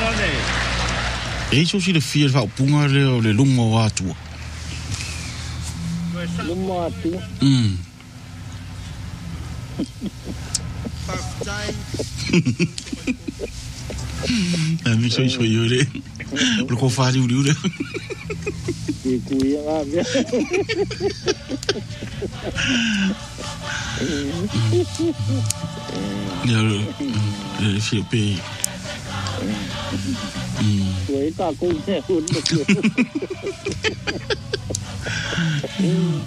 E so si le fia fa punga le lungo atu. Lungo atu. Mi so io le. Lo ko fa uri. E kuia nga. Le fia pe. Vậy ta cũng sẽ